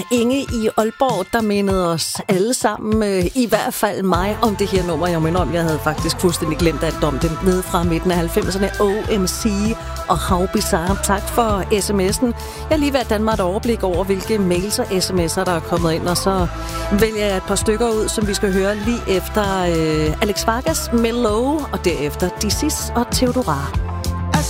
Inge i Aalborg, der mindede os alle sammen, i hvert fald mig, om det her nummer. Jeg mener om, jeg havde faktisk fuldstændig glemt alt om det nede fra midten af 90'erne. OMC og How Bizarre. Tak for sms'en. Jeg er lige ved at danne mig et overblik over, hvilke mails og sms'er, der er kommet ind, og så vælger jeg et par stykker ud, som vi skal høre lige efter Alex Vargas, Mellow, og derefter Disis og Theodora.